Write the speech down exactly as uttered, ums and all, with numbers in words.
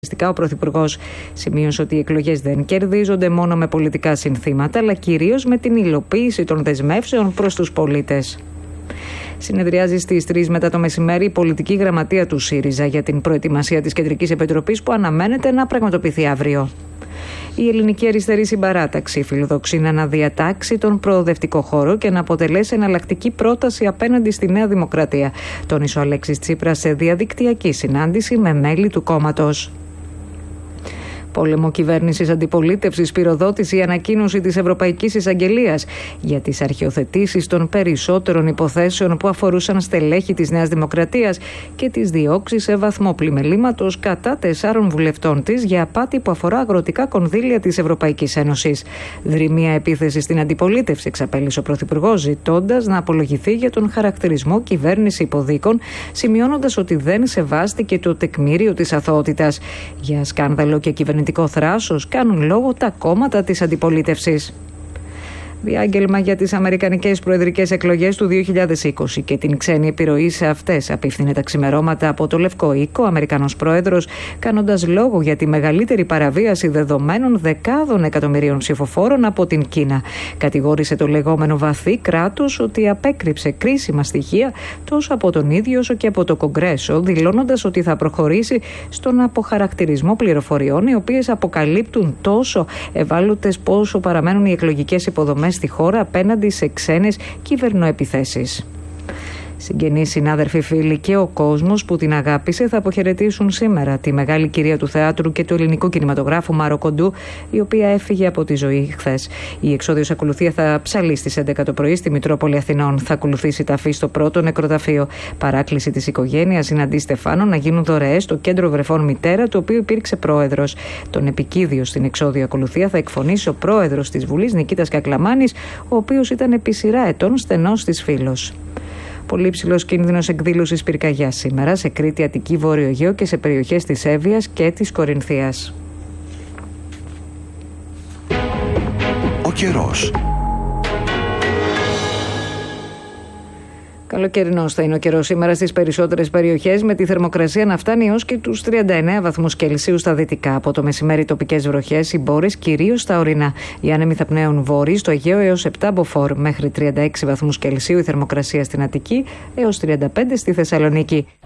Ο Πρωθυπουργός σημείωσε ότι οι εκλογές δεν κερδίζονται μόνο με πολιτικά συνθήματα, αλλά κυρίως με την υλοποίηση των δεσμεύσεων προς τους πολίτες. Συνεδριάζει στις τρεις μετά το μεσημέρι η πολιτική γραμματεία του ΣΥΡΙΖΑ για την προετοιμασία της Κεντρικής Επιτροπής που αναμένεται να πραγματοποιηθεί αύριο. Η ελληνική αριστερή συμπαράταξη φιλοδοξεί να αναδιατάξει τον προοδευτικό χώρο και να αποτελέσει εναλλακτική πρόταση απέναντι στη Νέα Δημοκρατία, τόνισε ο Αλέξης Τσίπρας σε διαδικτυακή συνάντηση με μέλη του κόμματος. Πόλεμο κυβέρνησης αντιπολίτευσης, πυροδότηση ή ανακοίνωση της Ευρωπαϊκής Εισαγγελίας για τις αρχιοθετήσεις των περισσότερων υποθέσεων που αφορούσαν στελέχη της Νέας Δημοκρατίας και τις διώξεις σε βαθμό πλημελήματος κατά τεσσάρων βουλευτών της για απάτη που αφορά αγροτικά κονδύλια της Ευρωπαϊκής Ένωσης. Δρυμία επίθεση στην αντιπολίτευση, εξαπέλυσε ο Πρωθυπουργός, ζητώντας να απολογηθεί για τον χαρακτηρισμό κυβέρνηση υποδίκων, σημειώνοντας ότι δεν σεβάστηκε το τεκμήριο της αθωότητας. Για σκάνδαλο και κυβερνητικό θράσος κάνουν λόγο τα κόμματα της αντιπολίτευσης. Διάγγελμα για τις αμερικανικές προεδρικές εκλογές του δύο χιλιάδες είκοσι και την ξένη επιρροή σε αυτές απίφθινε τα ξημερώματα από το Λευκό Οίκο, ο Αμερικανός πρόεδρος, κάνοντας λόγο για τη μεγαλύτερη παραβίαση δεδομένων δεκάδων εκατομμυρίων ψηφοφόρων από την Κίνα. Κατηγόρησε το λεγόμενο βαθύ κράτος ότι απέκρυψε κρίσιμα στοιχεία τόσο από τον ίδιο όσο και από το Κογκρέσο, δηλώνοντας ότι θα προχωρήσει στον αποχαρακτηρισμό πληροφοριών, οι οποίες αποκαλύπτουν τόσο ευάλωτες πόσο παραμένουν οι εκλογικές υποδομές στη χώρα απέναντι σε ξένες κυβερνοεπιθέσεις. Συγγενείς, συνάδελφοι, φίλοι και ο κόσμος που την αγάπησε θα αποχαιρετήσουν σήμερα τη μεγάλη κυρία του θεάτρου και του ελληνικού κινηματογράφου Μάρο Κοντού, η οποία έφυγε από τη ζωή χθες. Η εξόδιος ακολουθία θα ψαλεί στις έντεκα το πρωί στη Μητρόπολη Αθηνών. Θα ακολουθήσει ταφή στο πρώτο νεκροταφείο. Παράκληση της οικογένειας Συναντή Στεφάνων να γίνουν δωρεές στο Κέντρο Βρεφών Μητέρα, του οποίου υπήρξε πρόεδρος. Τον επικίδιο στην εξόδιο ακολουθία θα εκφωνήσει ο πρόεδρος της Βουλής Νικήτας Κακλαμάνης, ο οποίος ήταν επί σειρά ετών στενός της φίλος. Πολύ ψηλός κίνδυνος εκδήλωσης πυρκαγιάς σήμερα σε Κρήτη, Αττική, Βόρειο Αιγαίο και σε περιοχές της Εύβοιας και της Κορινθίας. Ο καιρός. Καλοκαιρινός θα είναι ο καιρός σήμερα στις περισσότερες περιοχές, με τη θερμοκρασία να φτάνει έως και τους τριάντα εννέα βαθμούς Κελσίου στα δυτικά. Από το μεσημέρι τοπικές βροχές, οι μπόρες κυρίως στα ορεινά. Οι άνεμοι θα πνέουν βόρειοι στο Αιγαίο έως επτά μποφόρ. Μέχρι τριάντα έξι βαθμούς Κελσίου η θερμοκρασία στην Αττική, έως τριάντα πέντε στη Θεσσαλονίκη.